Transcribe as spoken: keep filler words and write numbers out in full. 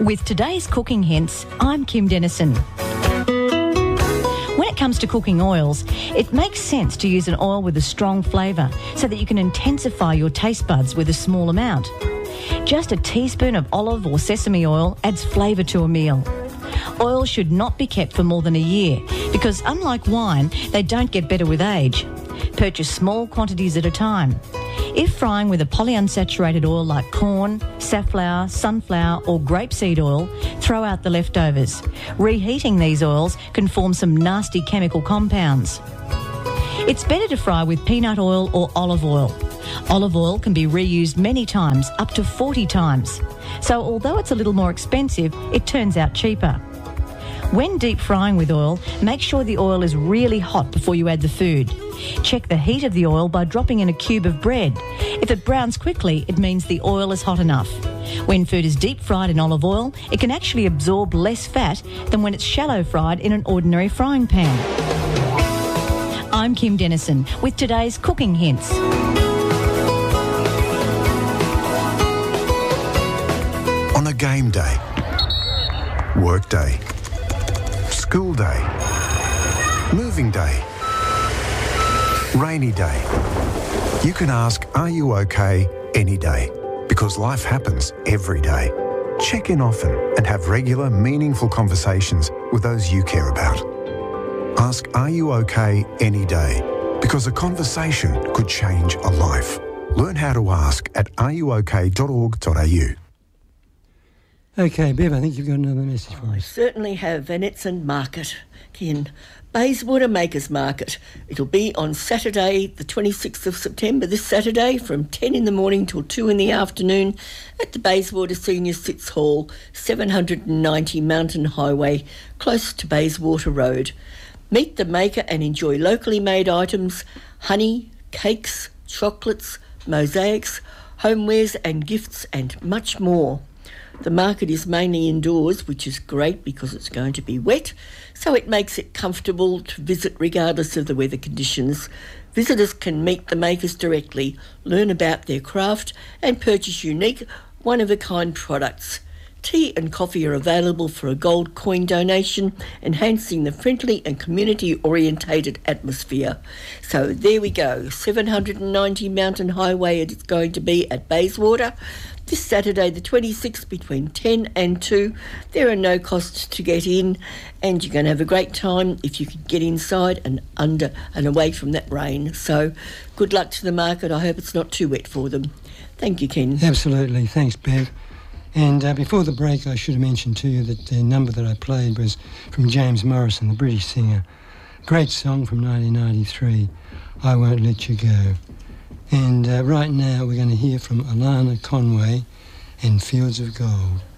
With today's cooking hints, I'm Kim Dennison. When it comes to cooking oils, it makes sense to use an oil with a strong flavour so that you can intensify your taste buds with a small amount. Just a teaspoon of olive or sesame oil adds flavour to a meal. Oils should not be kept for more than a year because, unlike wine, they don't get better with age. Purchase small quantities at a time. If frying with a polyunsaturated oil like corn, safflower, sunflower or grapeseed oil, throw out the leftovers. Reheating these oils can form some nasty chemical compounds. It's better to fry with peanut oil or olive oil. Olive oil can be reused many times, up to forty times. So although it's a little more expensive, it turns out cheaper. When deep frying with oil, make sure the oil is really hot before you add the food. Check the heat of the oil by dropping in a cube of bread. If it browns quickly, it means the oil is hot enough. When food is deep fried in olive oil, it can actually absorb less fat than when it's shallow fried in an ordinary frying pan. I'm Kim Dennison with today's cooking hints. On a game day, work day, school day, moving day, rainy day, you can ask, are you okay, any day? Because life happens every day. Check in often and have regular, meaningful conversations with those you care about. Ask, are you okay, any day? Because a conversation could change a life. Learn how to ask at are you okay dot org dot a u. Okay, Bev, I think you've got another message for us. I certainly have, and it's a market, Ken. Bayswater Makers Market. It'll be on Saturday, the twenty-sixth of September, this Saturday, from ten in the morning till two in the afternoon at the Bayswater Senior Cits Hall, seven ninety Mountain Highway, close to Bayswater Road. Meet the maker and enjoy locally made items, honey, cakes, chocolates, mosaics, homewares and gifts, and much more. The market is mainly indoors, which is great because it's going to be wet, so it makes it comfortable to visit regardless of the weather conditions. Visitors can meet the makers directly, learn about their craft and purchase unique, one-of-a-kind products. Tea and coffee are available for a gold coin donation, enhancing the friendly and community-orientated atmosphere. So there we go, seven ninety Mountain Highway it is going to be at Bayswater. This Saturday the twenty-sixth between ten and two. There are no costs to get in and you're going to have a great time if you can get inside and under and away from that rain. So good luck to the market. I hope it's not too wet for them. Thank you, Ken. Absolutely. Thanks, Bev. And uh, before the break, I should have mentioned to you that the number that I played was from James Morrison, the British singer. Great song from nineteen ninety-three, I Won't Let You Go. And uh, right now we're going to hear from Alana Conway and Fields of Gold.